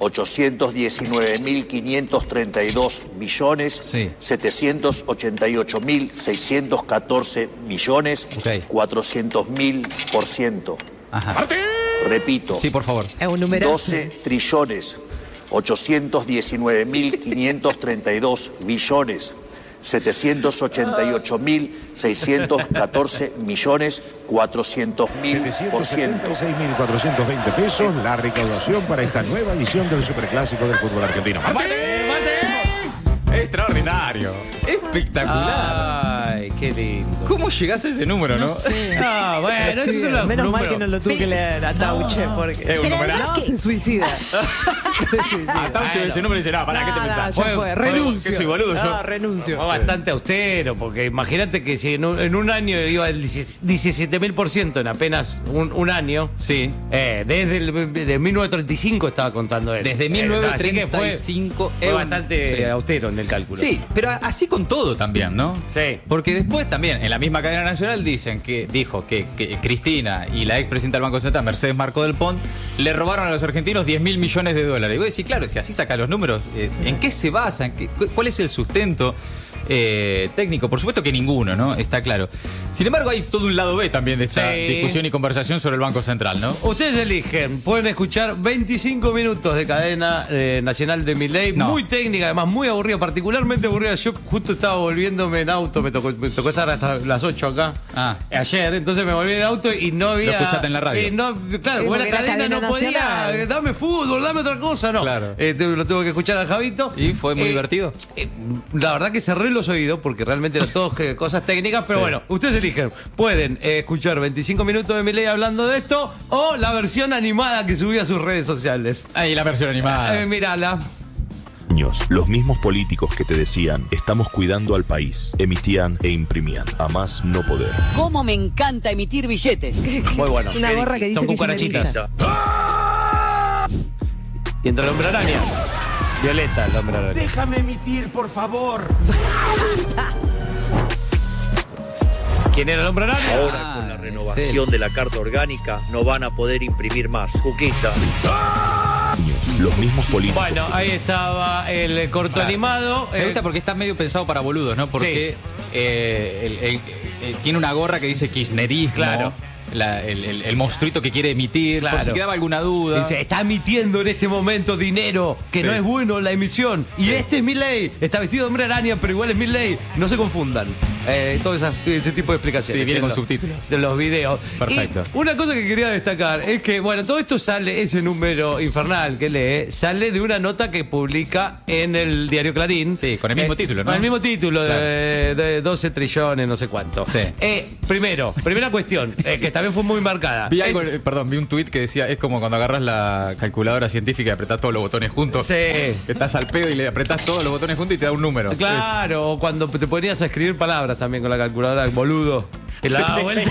819.532 millones 788.614 millones 400.000%. Repito. Sí, por favor. 12 trillones 819.532 billones 788.614 millones 400.000%. 6.420 pesos la recaudación para esta nueva edición del Superclásico del fútbol argentino. Extraordinario. Espectacular. Ay, qué lindo. ¿Cómo llegás a ese número, no? Sé. Ah, bueno, eso son los menos números. mal que no lo tuve que leer a Tauche, porque es un numerazo. Se suicida. A Tauche de ese número dice, no, ¿para qué te pensás? Renuncio. Que soy boludo yo. Renuncio. Fue bastante austero, porque imagínate que si en un año iba el 17.000% en apenas un año. Sí. Desde 1935 estaba contando él. Desde 1935 fue bastante austero en el cálculo. Sí, pero así con todo también, ¿no? Sí. Porque después también, en la misma cadena nacional, dijo que Cristina y la expresidenta del Banco Central, Mercedes Marco del Pont, le robaron a los argentinos 10.000 millones de dólares. Y voy a decir, claro, si así saca los números, ¿en qué se basan? ¿Cuál es el sustento técnico? Por supuesto que ninguno, ¿no? Está claro. Sin embargo, hay todo un lado B también de esta discusión y conversación sobre el Banco Central, ¿no? Ustedes eligen, pueden escuchar 25 minutos de cadena nacional de Milei, muy técnica, además muy aburrida, particularmente aburrida. Yo justo estaba volviéndome en auto, me tocó estar hasta las 8 acá ayer, entonces me volví en el auto y no había... Lo escuchaste en la radio. Claro, buena cadena no podía, dame fútbol, dame otra cosa, no. Claro. Lo tuve que escuchar a Javito. Y fue muy divertido. La verdad que cerré los oídos porque realmente eran todas cosas técnicas, pero bueno, ustedes eligen. Pueden escuchar 25 minutos de Milei hablando de esto o la versión animada que subí a sus redes sociales. Ahí la versión animada. Mírala. Los mismos políticos que te decían estamos cuidando al país, emitían e imprimían a más no poder. ¿Cómo me encanta emitir billetes? Muy bueno. Una gorra que dice son que cucarachitas. Y entra el hombre araña. Violeta, el hombre araña. Déjame emitir, por favor. ¿Quién era el hombre araña? Ahora con la renovación de la Carta Orgánica no van a poder imprimir más. Juquita. Los mismos políticos. Bueno, ahí estaba el corto animado. Me gusta porque está medio pensado para boludos, ¿no? Porque tiene una gorra que dice kirchnerismo. Claro. El monstruito que quiere emitir, por si quedaba alguna duda. Dice, está emitiendo en este momento dinero, que no es bueno la emisión. Y este es Milei, está vestido de hombre araña, pero igual es Milei. No se confundan. todo ese tipo de explicaciones. Sí, viene con subtítulos. De los videos. Perfecto. Y una cosa que quería destacar es que, bueno, todo esto sale, ese número infernal que lee, sale de una nota que publica en el diario Clarín. Sí, con el mismo título, ¿no? Con el mismo título, claro. de 12 trillones, no sé cuánto. Sí. Primera cuestión, que también fue muy marcada. Vi un tuit que decía, es como cuando agarras la calculadora científica y apretás todos los botones juntos. Sí. Que estás al pedo y le apretás todos los botones juntos y te da un número. Claro, o cuando te ponías a escribir palabras también con la calculadora, boludo. Que la daba vuelta.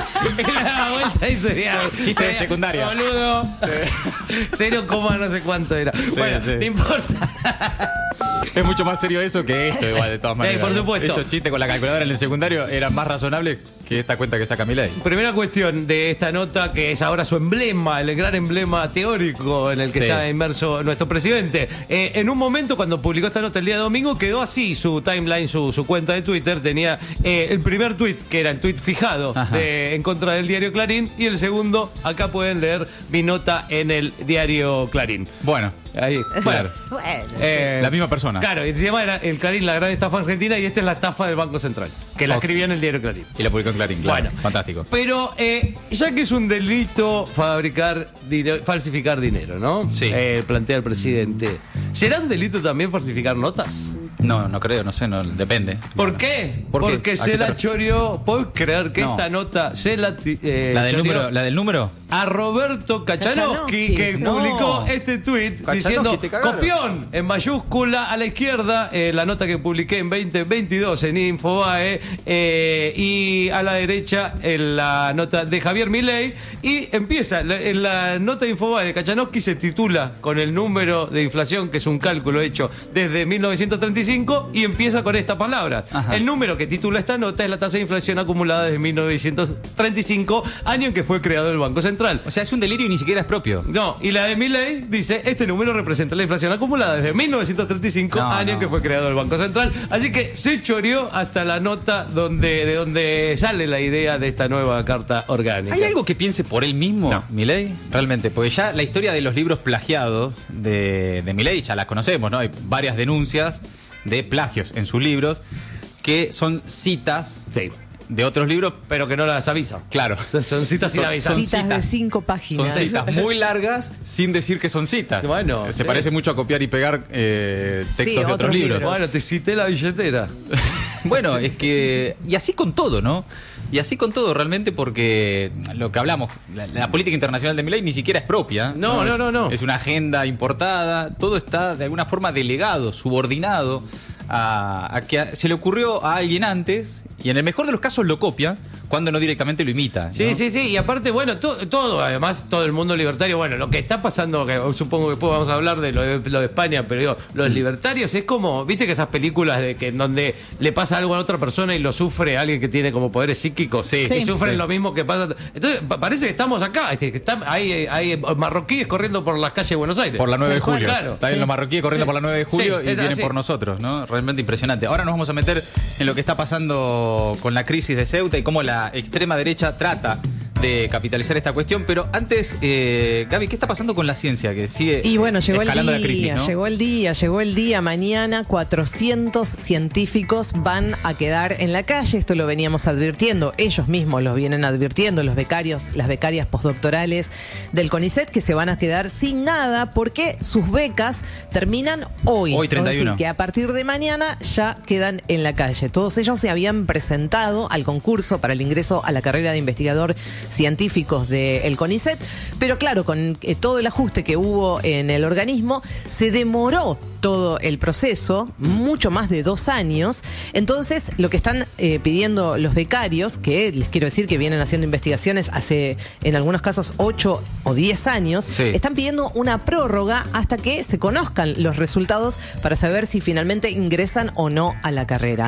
Y sería. Chiste de secundaria. Boludo. Sí. 0, no sé cuánto era. Sí, bueno, sí. no importa. Es mucho más serio eso que esto, igual, de todas maneras. Por supuesto. Esos chistes con la calculadora en el secundario eran más razonables que esta cuenta que saca Milei. Primera cuestión de esta nota, que es ahora su emblema, el gran emblema teórico en el que está inmerso nuestro presidente. En un momento, cuando publicó esta nota el día domingo, quedó así su timeline, su cuenta de Twitter. Tenía el primer tweet, que era el tweet fijado en contra del diario Clarín, y el segundo, acá pueden leer mi nota en el diario Clarín. Bueno. Ahí. Bueno. La misma persona. Claro, y se llama el Clarín, la gran estafa argentina, y esta es la estafa del Banco Central, que la escribía en el diario Clarín. Y la publicó en Clarín, claro. Bueno, fantástico. Pero ya que es un delito falsificar dinero, ¿no? Sí. Plantea el presidente. ¿Será un delito también falsificar notas? No creo, no sé, depende. ¿Por qué? Porque se la choreó. ¿Puedes creer que esta nota se la choreó? ¿La del número? A Roberto Kachanowski, que publicó este tweet diciendo copión en mayúscula a la izquierda, la nota que publiqué en 2022 en Infobae, y a la derecha en la nota de Javier Milei, y empieza en la nota de Infobae de Kachanowski, se titula con el número de inflación, que es un cálculo hecho desde 1935, y empieza con esta palabra. El número que titula esta nota es la tasa de inflación acumulada desde 1935, año en que fue creado el Banco Central. O sea, es un delirio y ni siquiera es propio. No, y la de Milei dice, este número representa la inflación acumulada desde 1935, año en que fue creado el Banco Central. Así que se choreó hasta la nota de donde sale la idea de esta nueva carta orgánica. ¿Hay algo que piense por él mismo, Milei? Realmente, porque ya la historia de los libros plagiados de Milei ya las conocemos, ¿no? Hay varias denuncias de plagios en sus libros que son citas de otros libros, pero que no las avisa. Claro. Son citas sin avisar. Son citas de 5 páginas. Son citas muy largas sin decir que son citas. Bueno, se parece mucho a copiar y pegar textos de otros libros. Bueno, te cité la billetera. Bueno, es que... Y así con todo, ¿no? Y así con todo, realmente, porque lo que hablamos, la política internacional de Milei ni siquiera es propia. No. Es una agenda importada. Todo está, de alguna forma, delegado, subordinado a que se le ocurrió a alguien antes, y en el mejor de los casos lo copia, cuando no directamente lo imita, ¿no? Sí, y aparte, bueno, todo, además, todo el mundo libertario, bueno, lo que está pasando, que supongo que después vamos a hablar de lo de España, pero digo, los libertarios es como, viste que esas películas de que en donde le pasa algo a otra persona y lo sufre alguien que tiene como poderes psíquicos, y sufren lo mismo que pasa. Entonces, parece que estamos acá, hay marroquíes corriendo por las calles de Buenos Aires. Por la 9 de julio. Claro. Está bien, los marroquíes corriendo por la 9 de julio y vienen por nosotros, ¿no? Realmente impresionante. Ahora nos vamos a meter en lo que está pasando con la crisis de Ceuta y cómo la extrema derecha trata de capitalizar esta cuestión, pero antes, Gaby, ¿qué está pasando con la ciencia? Que sigue escalando la crisis, ¿no? Llegó el día. Mañana 400 científicos van a quedar en la calle. Esto lo veníamos advirtiendo. Ellos mismos lo vienen advirtiendo, los becarios, las becarias postdoctorales del CONICET, que se van a quedar sin nada porque sus becas terminan hoy. Hoy 31. Es decir, que a partir de mañana ya quedan en la calle. Todos ellos se habían presentado al concurso para el ingreso a la carrera de investigador científicos del CONICET, pero claro, con todo el ajuste que hubo en el organismo, se demoró todo el proceso, mucho más de 2 años. Entonces, lo que están pidiendo los becarios, que les quiero decir que vienen haciendo investigaciones hace, en algunos casos, 8 o 10 años, están pidiendo una prórroga hasta que se conozcan los resultados para saber si finalmente ingresan o no a la carrera.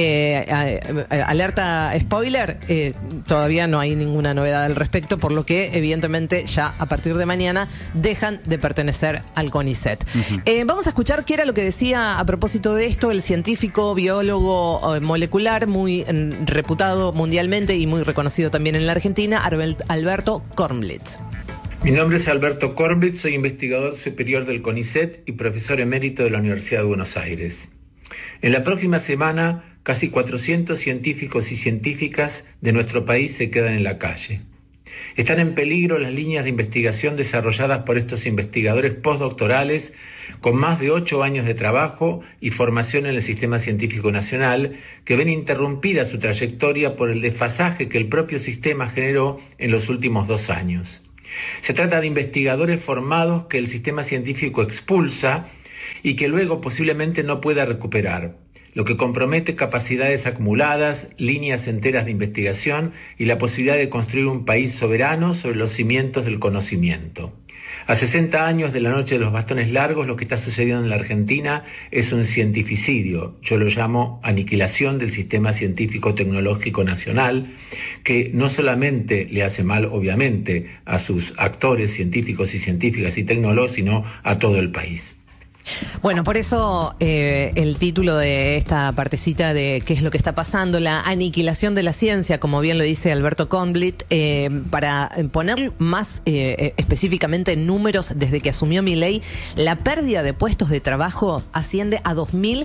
Alerta spoiler, todavía no hay ninguna novedad al respecto, por lo que evidentemente ya a partir de mañana dejan de pertenecer al CONICET. Vamos a escuchar qué era lo que decía a propósito de esto el científico biólogo molecular muy reputado mundialmente y muy reconocido también en la Argentina, Alberto Kornblitz. Mi nombre es Alberto Kornblitz, soy investigador superior del CONICET y profesor emérito de la Universidad de Buenos Aires. En la próxima semana casi 400 científicos y científicas de nuestro país se quedan en la calle. Están en peligro las líneas de investigación desarrolladas por estos investigadores postdoctorales con más de 8 años de trabajo y formación en el sistema científico nacional, que ven interrumpida su trayectoria por el desfasaje que el propio sistema generó en los últimos 2 años. Se trata de investigadores formados que el sistema científico expulsa y que luego posiblemente no pueda recuperar, lo que compromete capacidades acumuladas, líneas enteras de investigación y la posibilidad de construir un país soberano sobre los cimientos del conocimiento. A 60 años de la noche de los bastones largos, lo que está sucediendo en la Argentina es un cientificidio. Yo lo llamo aniquilación del sistema científico-tecnológico nacional, que no solamente le hace mal, obviamente, a sus actores científicos y científicas y tecnólogos, sino a todo el país. Bueno, por eso el título de esta partecita de qué es lo que está pasando, la aniquilación de la ciencia, como bien lo dice Alberto Kornblit, para poner más específicamente en números, desde que asumió Milei, la pérdida de puestos de trabajo asciende a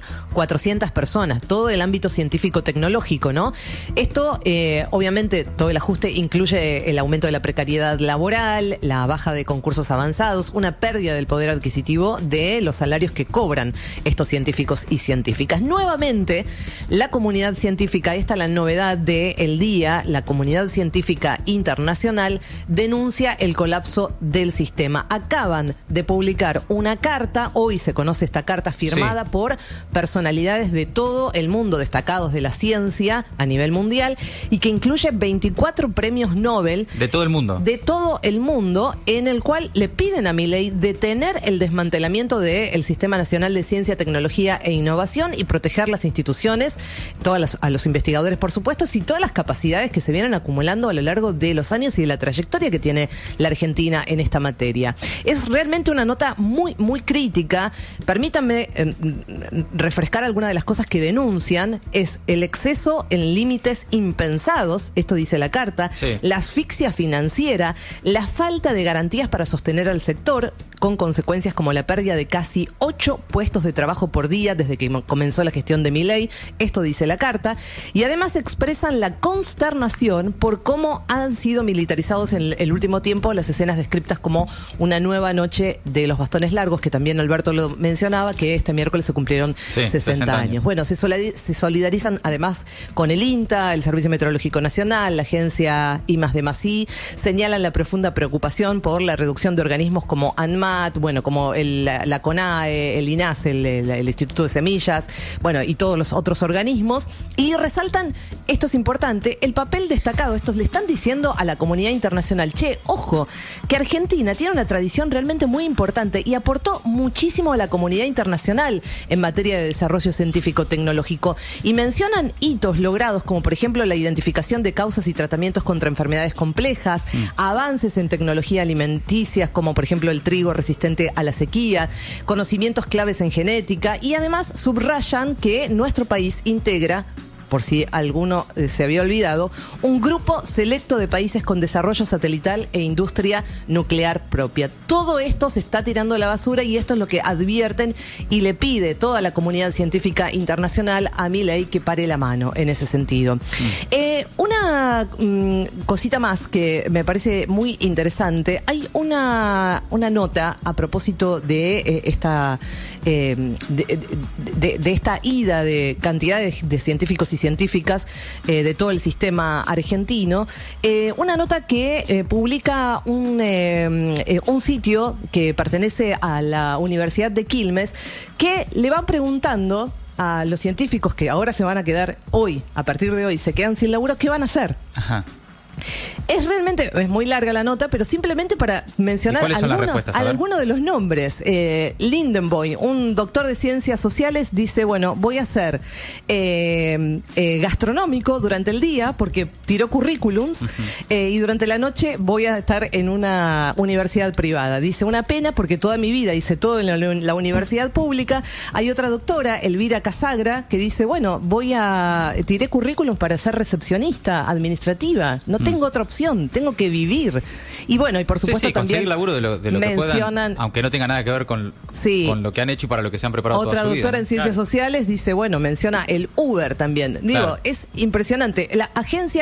2.400 personas, todo el ámbito científico-tecnológico, ¿no? Esto, obviamente, todo el ajuste incluye el aumento de la precariedad laboral, la baja de concursos avanzados, una pérdida del poder adquisitivo de los salarios que cobran estos científicos y científicas. Nuevamente, la comunidad científica, esta es la novedad del día, la comunidad científica internacional denuncia el colapso del sistema. Acaban de publicar una carta, hoy se conoce esta carta firmada por personalidades de todo el mundo, destacados de la ciencia a nivel mundial, y que incluye 24 premios Nobel. De todo el mundo. De todo el mundo, en el cual le piden a Milei detener el desmantelamiento del Sistema Nacional de Ciencia, Tecnología e Innovación y proteger las instituciones, a los investigadores, por supuesto, y todas las capacidades que se vienen acumulando a lo largo de los años y de la trayectoria que tiene la Argentina en esta materia. Es realmente una nota muy, muy crítica. Permítanme refrescar algunas de las cosas que denuncian. Es el exceso en límites impensados, esto dice la carta, la asfixia financiera, la falta de garantías para sostener al sector, con consecuencias como la pérdida de casi 8 puestos de trabajo por día desde que comenzó la gestión de Milei, esto dice la carta, y además expresan la consternación por cómo han sido militarizados en el último tiempo las escenas descriptas como una nueva noche de los bastones largos, que también Alberto lo mencionaba, que este miércoles se cumplieron 60 años. Bueno, se solidarizan además con el INTA, el Servicio Meteorológico Nacional, la agencia I+D+I, señalan la profunda preocupación por la reducción de organismos como ANMAT, bueno, como la CONAE, el INAS, el Instituto de Semillas, bueno, y todos los otros organismos, y resaltan, esto es importante, el papel destacado. Estos le están diciendo a la comunidad internacional, ojo, que Argentina tiene una tradición realmente muy importante y aportó muchísimo a la comunidad internacional en materia de desarrollo científico-tecnológico, y mencionan hitos logrados como por ejemplo la identificación de causas y tratamientos contra enfermedades complejas, avances en tecnología alimenticia como por ejemplo el trigo resistente a la sequía, conocimientos claves en genética, y además subrayan que nuestro país integra, por si alguno se había olvidado, un grupo selecto de países con desarrollo satelital e industria nuclear propia. Todo esto se está tirando a la basura y esto es lo que advierten y le pide toda la comunidad científica internacional a Milei que pare la mano en ese sentido. Una cosita más que me parece muy interesante. Hay una nota a propósito de esta esta ida de cantidades de científicos y científicas de todo el sistema argentino. Una nota que publica un sitio que pertenece a la Universidad de Quilmes, que le van preguntando a los científicos que ahora se van a quedar hoy, a partir de hoy, se quedan sin laburo, ¿qué van a hacer? Ajá. Es muy larga la nota, pero simplemente para mencionar algunos de los nombres. Lindenboy, un doctor de ciencias sociales, dice, bueno, voy a ser gastronómico durante el día, porque tiró currículums, y durante la noche voy a estar en una universidad privada. Dice, una pena porque toda mi vida hice todo en la universidad pública. Hay otra doctora, Elvira Casagra, que dice, bueno, tiré currículums para ser recepcionista administrativa. No tengo otra opción. ocupación, tengo que vivir. Y bueno, y por supuesto también conseguir laburo de lo que puedan, aunque no tenga nada que ver con lo que han hecho y para lo que se han preparado otra toda su vida. doctora en ciencias sociales dice, bueno, menciona el Uber también. Digo, es impresionante. La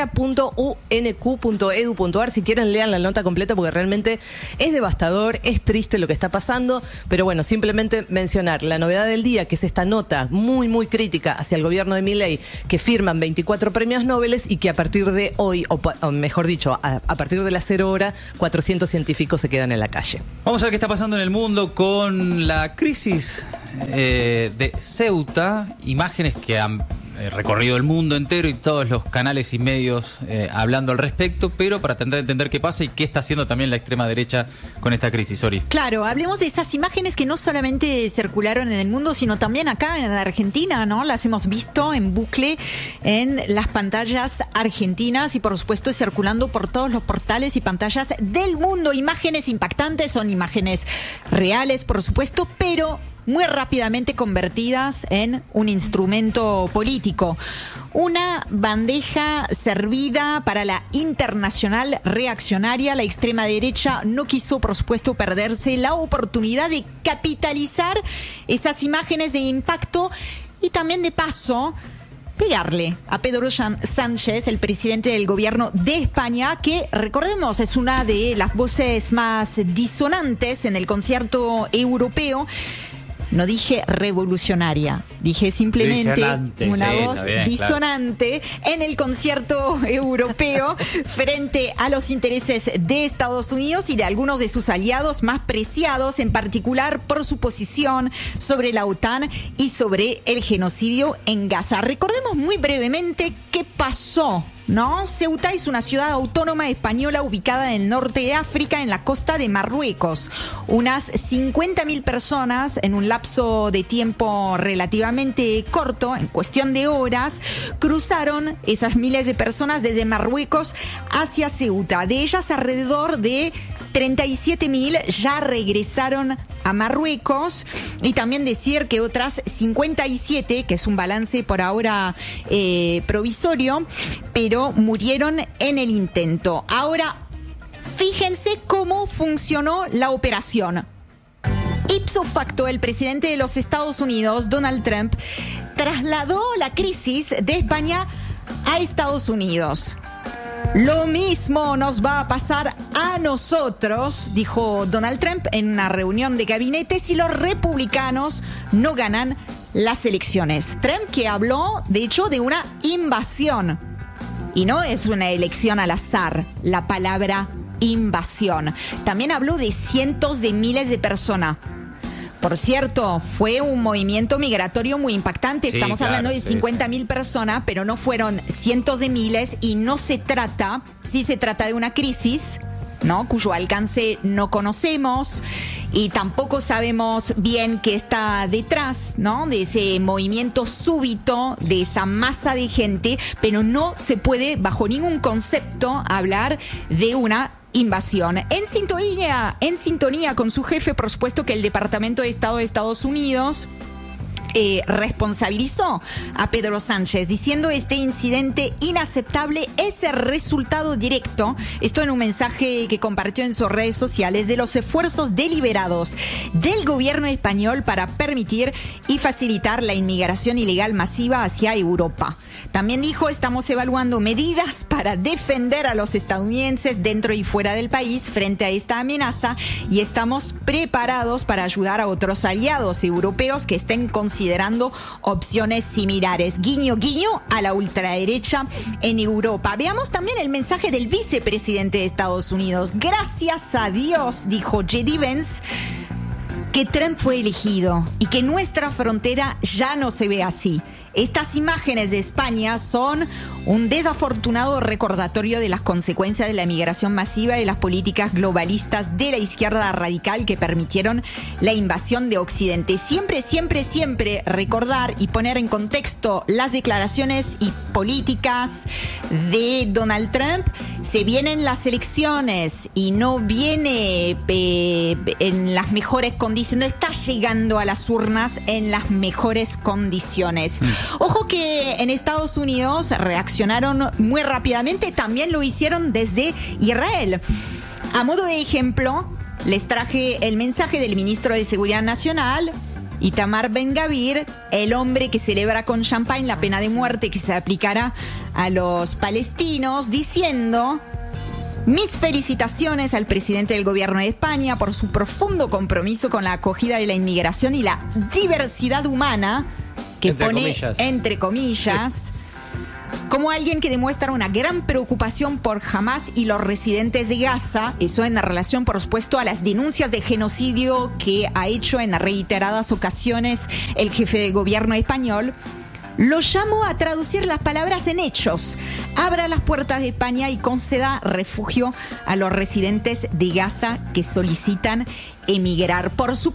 agencia.unq.edu.ar, si quieren lean la nota completa porque realmente es devastador, es triste lo que está pasando, pero bueno, simplemente mencionar la novedad del día, que es esta nota muy, muy crítica hacia el gobierno de Milei, que firman 24 premios Nobel y que a partir de hoy, o mejor dicho, a partir de las 0 horas, 400 científicos se quedan en la calle. Vamos a ver qué está pasando en el mundo con la crisis de Ceuta, imágenes que han recorrido el mundo entero y todos los canales y medios hablando al respecto, pero para tratar de entender qué pasa y qué está haciendo también la extrema derecha con esta crisis, Ori. Claro, hablemos de esas imágenes que no solamente circularon en el mundo, sino también acá en la Argentina, ¿no? Las hemos visto en bucle en las pantallas argentinas y por supuesto circulando por todos los portales y pantallas del mundo. Imágenes impactantes, son imágenes reales, por supuesto, pero muy rápidamente convertidas en un instrumento político. Una bandeja servida para la internacional reaccionaria. La extrema derecha no quiso, por supuesto, perderse la oportunidad de capitalizar esas imágenes de impacto y también de paso pegarle a Pedro Sánchez, el presidente del gobierno de España, que, recordemos, es una de las voces más disonantes en el concierto europeo. No dije revolucionaria, dije simplemente una voz disonante en el concierto europeo frente a los intereses de Estados Unidos y de algunos de sus aliados más preciados, en particular por su posición sobre la OTAN y sobre el genocidio en Gaza. Recordemos muy brevemente qué pasó, ¿no? Ceuta es una ciudad autónoma española ubicada en el norte de África, en la costa de Marruecos. Unas 50.000 personas en un lapso de tiempo relativamente corto, en cuestión de horas, cruzaron esas miles de personas desde Marruecos hacia Ceuta. De ellas, alrededor de 37.000 ya regresaron a Marruecos, y también decir que otras 57, que es un balance por ahora provisorio, pero murieron en el intento. Ahora, fíjense cómo funcionó la operación. Ipso facto, el presidente de los Estados Unidos, Donald Trump, trasladó la crisis de España a Estados Unidos. Lo mismo nos va a pasar a nosotros, dijo Donald Trump en una reunión de gabinete, si los republicanos no ganan las elecciones. Trump, que habló, de hecho, de una invasión. Y no es una elección al azar, la palabra invasión. También habló de cientos de miles de personas. Por cierto, fue un movimiento migratorio muy impactante. Sí, estamos hablando de 50.000 personas, pero no fueron cientos de miles, y no se trata, sí se trata de una crisis, ¿no?, cuyo alcance no conocemos y tampoco sabemos bien qué está detrás, ¿no?, de ese movimiento súbito, de esa masa de gente, pero no se puede bajo ningún concepto hablar de una invasión. En sintonía con su jefe, por supuesto que el Departamento de Estado de Estados Unidos responsabilizó a Pedro Sánchez, diciendo: este incidente inaceptable es el resultado directo, esto en un mensaje que compartió en sus redes sociales, de los esfuerzos deliberados del gobierno español para permitir y facilitar la inmigración ilegal masiva hacia Europa. También dijo: estamos evaluando medidas para defender a los estadounidenses dentro y fuera del país frente a esta amenaza, y estamos preparados para ayudar a otros aliados europeos que estén considerando opciones similares. Guiño, guiño a la ultraderecha en Europa. Veamos también el mensaje del vicepresidente de Estados Unidos. Gracias a Dios, dijo J.D. Vance, que Trump fue elegido y que nuestra frontera ya no se ve así. Estas imágenes de España son un desafortunado recordatorio de las consecuencias de la migración masiva y las políticas globalistas de la izquierda radical que permitieron la invasión de Occidente. Siempre, siempre, siempre recordar y poner en contexto las declaraciones y políticas de Donald Trump. Se vienen las elecciones y no viene en las mejores condiciones, no está llegando a las urnas en las mejores condiciones. Ojo que en Estados Unidos reaccionaron muy rápidamente, también lo hicieron desde Israel. A modo de ejemplo, les traje el mensaje del ministro de Seguridad Nacional, Itamar Ben-Gavir, el hombre que celebra con champán la pena de muerte que se aplicará a los palestinos, diciendo: mis felicitaciones al presidente del gobierno de España por su profundo compromiso con la acogida de la inmigración y la diversidad humana, que pone entre comillas, como alguien que demuestra una gran preocupación por Hamas y los residentes de Gaza, eso en relación, por supuesto, a las denuncias de genocidio que ha hecho en reiteradas ocasiones el jefe del gobierno español. Lo llamo a traducir las palabras en hechos. Abra las puertas de España y conceda refugio a los residentes de Gaza que solicitan emigrar. Por supuesto,